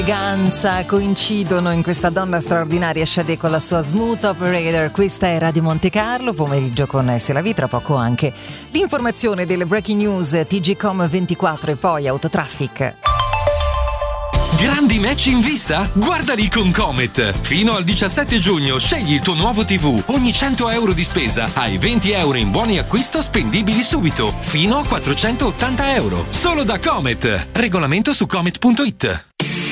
Eleganza coincidono in questa donna straordinaria, Sade con la sua Smooth Operator. Questa è Radio Monte Carlo, pomeriggio con Selavi, tra poco anche l'informazione delle breaking news, TGcom 24 e poi Autotraffic. Grandi match in vista? Guardali con Comet! Fino al 17 giugno scegli il tuo nuovo TV. Ogni 100 euro di spesa hai 20 euro in buoni acquisto spendibili subito, fino a 480 euro. Solo da Comet. Regolamento su comet.it.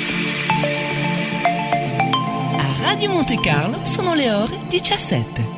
A Radio Monte Carlo sono le ore 17.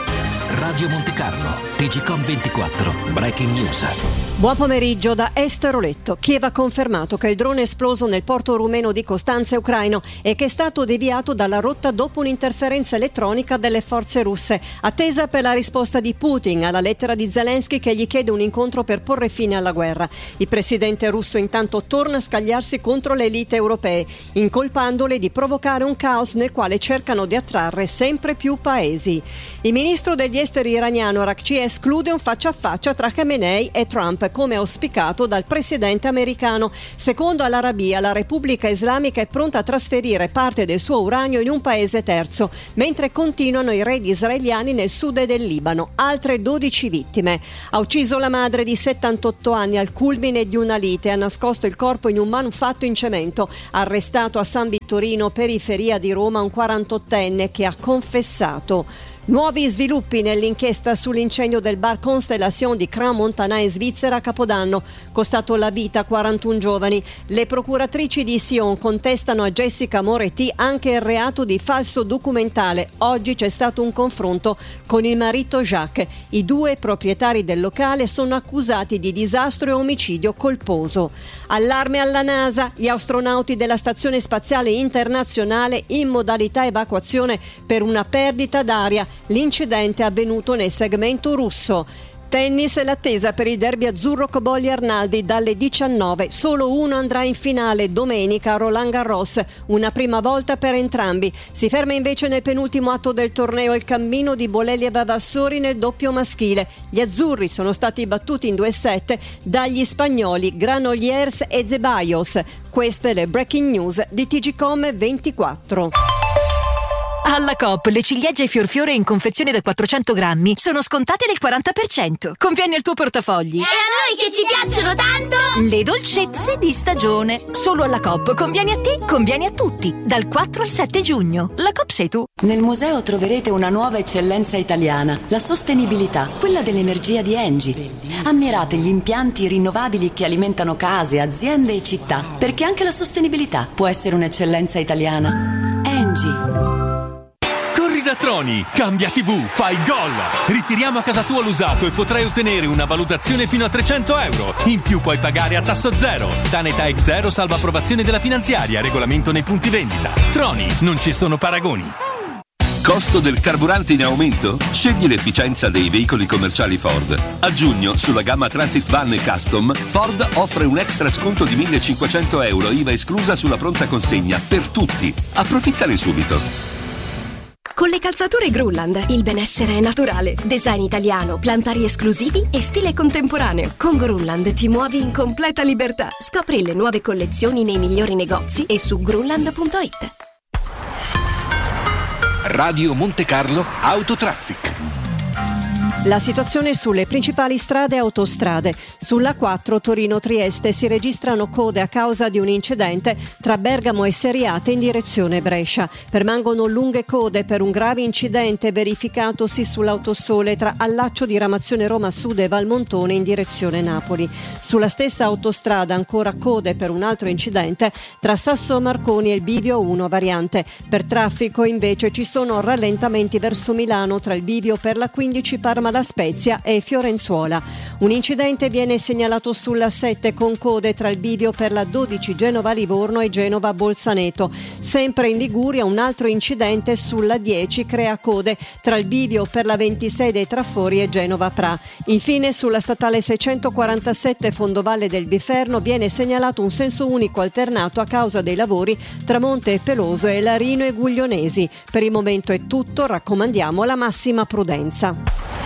Radio Monte Carlo, TGcom 24, breaking news. Buon pomeriggio da Esther Oletto. Kiev ha confermato che il drone è esploso nel porto rumeno di Costanza ucraino e che è stato deviato dalla rotta dopo un'interferenza elettronica delle forze russe, attesa per la risposta di Putin alla lettera di Zelensky che gli chiede un incontro per porre fine alla guerra. Il presidente russo intanto torna a scagliarsi contro le elite europee, incolpandole di provocare un caos nel quale cercano di attrarre sempre più paesi. Il ministro degli esteri iraniano Araghchi esclude un faccia a faccia tra Khamenei e Trump, come auspicato dal presidente americano. Secondo Al-Arabiya, la Repubblica Islamica è pronta a trasferire parte del suo uranio in un paese terzo, mentre continuano i raid israeliani nel sud del Libano. Altre 12 vittime. Ha ucciso la madre di 78 anni al culmine di una lite, ha nascosto il corpo in un manufatto in cemento. Arrestato a San Vittorino, periferia di Roma, un 48enne che ha confessato. Nuovi sviluppi nell'inchiesta sull'incendio del bar Constellation di Crans-Montana in Svizzera a Capodanno, costato la vita a 41 giovani. Le procuratrici di Sion contestano a Jessica Moretti anche il reato di falso documentale. Oggi c'è stato un confronto con il marito Jacques. I due proprietari del locale sono accusati di disastro e omicidio colposo. Allarme alla NASA, gli astronauti della Stazione Spaziale Internazionale in modalità evacuazione per una perdita d'aria. L'incidente è avvenuto nel segmento russo. Tennis e l'attesa per il derby azzurro Cobolli-Arnaldi dalle 19. Solo uno andrà in finale domenica a Roland Garros, una prima volta per entrambi. Si ferma invece nel penultimo atto del torneo il cammino di Bolelli e Vavassori nel doppio maschile. Gli azzurri sono stati battuti in 2-7 dagli spagnoli Granollers e Zeballos. Queste le breaking news di TGcom 24. Alla Coop le ciliegie fior in confezione da 400 grammi sono scontate del 40%. Conviene al tuo portafogli. E a noi che ci piacciono tanto! Le dolcezze di stagione. Solo alla Coop. Conviene a te, conviene a tutti. Dal 4 al 7 giugno. La Coop sei tu. Nel museo troverete una nuova eccellenza italiana, la sostenibilità, quella dell'energia di Engie. Ammirate gli impianti rinnovabili che alimentano case, aziende e città, perché anche la sostenibilità può essere un'eccellenza italiana. Engie. Da Troni, cambia TV, fai gol! Ritiriamo a casa tua l'usato e potrai ottenere una valutazione fino a 300 euro. In più puoi pagare a tasso zero. Danetaec Zero salva approvazione della finanziaria, regolamento nei punti vendita. Troni, non ci sono paragoni. Costo del carburante in aumento? Scegli l'efficienza dei veicoli commerciali Ford. A giugno, sulla gamma Transit Van e Custom, Ford offre un extra sconto di 1.500 euro, IVA esclusa sulla pronta consegna, per tutti. Approfittane subito. Con le calzature Grunland il benessere è naturale, design italiano, plantari esclusivi e stile contemporaneo. Con Grunland ti muovi in completa libertà. Scopri le nuove collezioni nei migliori negozi e su grunland.it. Radio Monte Carlo Autotraffic. La situazione sulle principali strade e autostrade. Sulla 4 Torino-Trieste si registrano code a causa di un incidente tra Bergamo e Seriate in direzione Brescia. Permangono lunghe code per un grave incidente verificatosi sull'autosole tra Allaccio di Ramazione Roma Sud e Valmontone in direzione Napoli. Sulla stessa autostrada ancora code per un altro incidente tra Sasso Marconi e il bivio 1 variante. Per traffico invece ci sono rallentamenti verso Milano tra il bivio per la 15 Parma La Spezia e Fiorenzuola. Un incidente viene segnalato sulla 7 con code tra il bivio per la 12 Genova-Livorno e Genova-Bolzaneto. Sempre in Liguria un altro incidente sulla 10 crea code tra il bivio per la 26 dei Trafori e Genova-Pra. Infine sulla statale 647 Fondovalle del Biferno viene segnalato un senso unico alternato a causa dei lavori tra Monte e Peloso e Larino e Guglionesi. Per il momento è tutto, raccomandiamo la massima prudenza.